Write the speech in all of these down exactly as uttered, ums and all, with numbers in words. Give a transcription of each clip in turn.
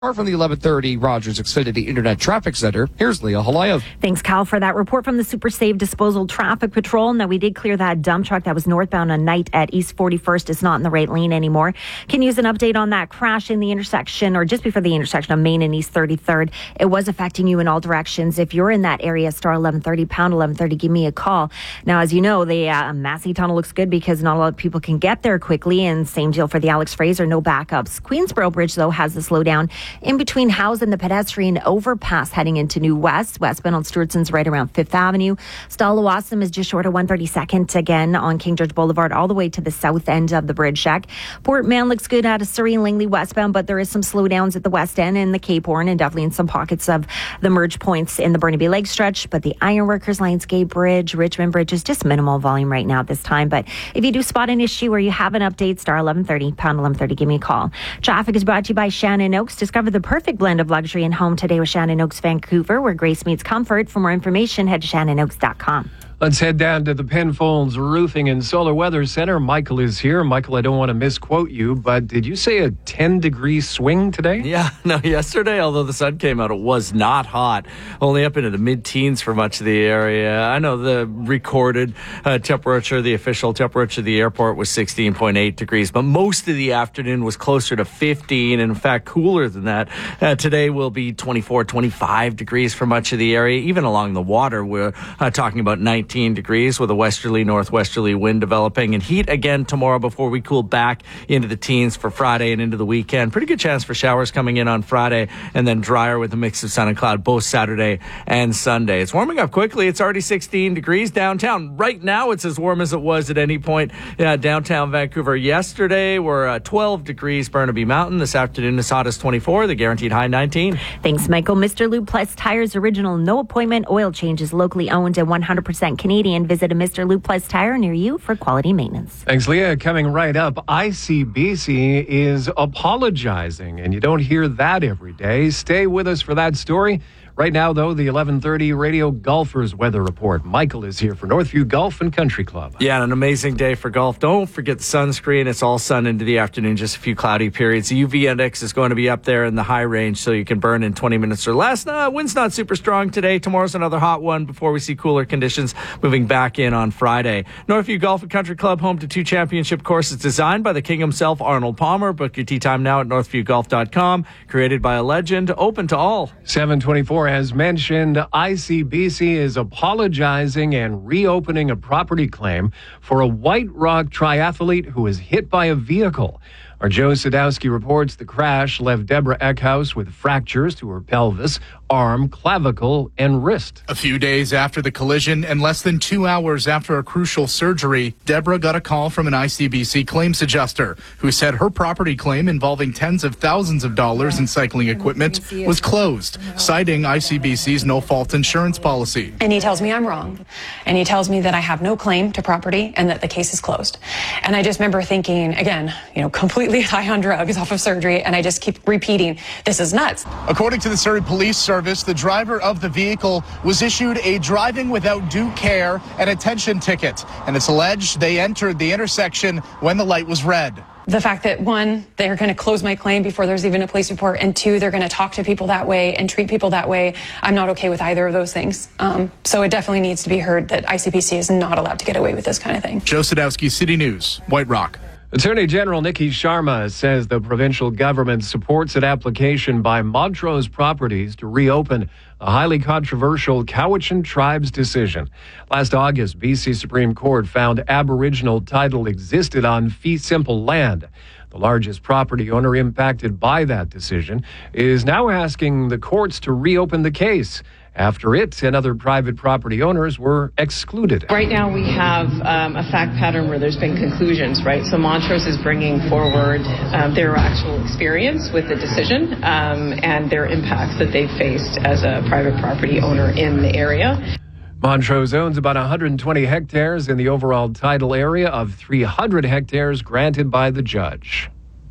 From the eleven thirty Rogers Xfinity Internet Traffic Center, here's Leah Halayev. Thanks, Cal, for that report from the Super Save Disposal Traffic Patrol. Now, we did clear that dump truck that was northbound on Knight at East forty-first. It's not in the right lane anymore. Can use an update on that crash in the intersection, or just before the intersection of Main and East thirty-third. It was affecting you in all directions. If you're in that area, star eleven thirty, pound eleven thirty, give me a call. Now, as you know, the uh, Massey Tunnel looks good because not a lot of people can get there quickly, and same deal for the Alex Fraser, no backups. Queensboro Bridge, though, has the slowdown in between House and the pedestrian overpass heading into New West. Westbound on Stewartson's right around Fifth Avenue. Stallawasam is just short of one thirty-second again on King George Boulevard, all the way to the south end of the bridge deck. Port Mann looks good out of Surrey and Langley westbound, but there is some slowdowns at the west end and the Cape Horn, and definitely in some pockets of the merge points in the Burnaby Lake stretch. But the Ironworkers, Lionsgate Bridge, Richmond Bridge is just minimal volume right now at this time. But if you do spot an issue or you have an update, star eleven thirty, pound eleven thirty, give me a call. Traffic is brought to you by Shannon Oaks. Discover the perfect blend of luxury and home today with Shannon Oaks Vancouver, where grace meets comfort. For more information, head to shannon oaks dot com. Let's head down to the Penfolds Roofing and Solar Weather Center. Michael is here. Michael, I don't want to misquote you, but did you say a ten-degree swing today? Yeah, no, yesterday, although the sun came out, it was not hot. Only up into the mid-teens for much of the area. I know the recorded uh, temperature, the official temperature of the airport was sixteen point eight degrees, but most of the afternoon was closer to fifteen, and in fact, cooler than that. Uh, today will be twenty-four, twenty-five degrees for much of the area. Even along the water, we're uh, talking about nineteen degrees with a westerly, northwesterly wind developing, and heat again tomorrow before we cool back into the teens for Friday and into the weekend. Pretty good chance for showers coming in on Friday, and then drier with a mix of sun and cloud both Saturday and Sunday. It's warming up quickly. It's already sixteen degrees downtown. Right now, it's as warm as it was at any point uh, downtown Vancouver yesterday. We're uh, twelve degrees Burnaby Mountain. This afternoon, as hot as twenty-four. The guaranteed high nineteen. Thanks, Michael. Mister Lube Plus Tires original no appointment oil changes, locally owned and one hundred percent Canadian. Visit a Mister Lube Plus Tire near you for quality maintenance. Thanks, Leah. Coming right up, I C B C is apologizing, and you don't hear that every day. Stay with us for that story. Right now, though, the eleven thirty Radio Golfers Weather Report. Michael is here for Northview Golf and Country Club. Yeah, an amazing day for golf. Don't forget the sunscreen. It's all sun into the afternoon, just a few cloudy periods. The U V index is going to be up there in the high range, so you can burn in twenty minutes or less. Nah, wind's not super strong today. Tomorrow's another hot one before we see cooler conditions moving back in on Friday. Northview Golf and Country Club, home to two championship courses designed by the king himself, Arnold Palmer. Book your tee time now at northview golf dot com. Created by a legend, open to all. seven twenty-four. As mentioned, I C B C is apologizing and reopening a property claim for a White Rock triathlete who was hit by a vehicle. Our Joe Sadowski reports the crash left Deborah Eckhouse with fractures to her pelvis, arm, clavicle, and wrist. A few days after the collision and less than two hours after a crucial surgery, Deborah got a call from an I C B C claims adjuster who said her property claim involving tens of thousands of dollars in cycling equipment was closed, citing I C B C's no-fault insurance policy. And he tells me I'm wrong, and he tells me that I have no claim to property and that the case is closed. And I just remember thinking, again, you know, completely high on drugs off of surgery, and I just keep repeating, this is nuts. According to the Surrey Police Service, the driver of the vehicle was issued a driving without due care and attention ticket, and it's alleged they entered the intersection when the light was red. The fact that, one, they're going to close my claim before there's even a police report, and two, they're going to talk to people that way and treat people that way, I'm not okay with either of those things. Um, so it definitely needs to be heard that I C B C is not allowed to get away with this kind of thing. Joe Sadowski, City News, White Rock. Attorney General Nikki Sharma says the provincial government supports an application by Montrose Properties to reopen a highly controversial Cowichan Tribes decision. Last August, B C Supreme Court found Aboriginal title existed on fee simple land. The largest property owner impacted by that decision is now asking the courts to reopen the case after it and other private property owners were excluded. Right now we have um, a fact pattern where there's been conclusions, right? So Montrose is bringing forward um, their actual experience with the decision um, and their impacts that they've faced as a private property owner in the area. Montrose owns about one hundred twenty hectares in the overall title area of three hundred hectares granted by the judge.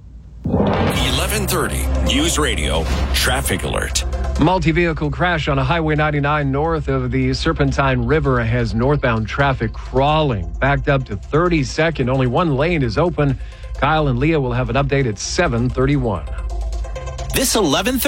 eleven thirty News Radio Traffic Alert. Multi-vehicle crash on a Highway ninety-nine north of the Serpentine River has northbound traffic crawling, backed up to thirty-second. Only one lane is open. Kyle and Leah will have an update at seven thirty-one. This eleven thirty